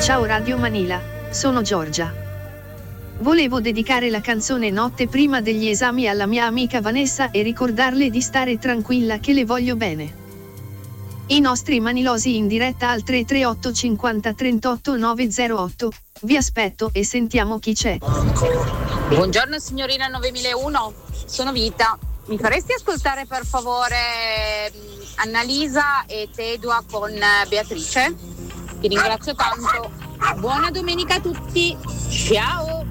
Ciao Radio Manila, sono Giorgia. Volevo dedicare la canzone Notte prima degli esami alla mia amica Vanessa e ricordarle di stare tranquilla che le voglio bene. I nostri manilosi in diretta al 338 50 38 908. Vi aspetto e sentiamo chi c'è. Buongiorno signorina 9001, sono Vita. Mi faresti ascoltare per favore Annalisa e Tedua con Beatrice? Ti ringrazio tanto. Buona domenica a tutti. Ciao.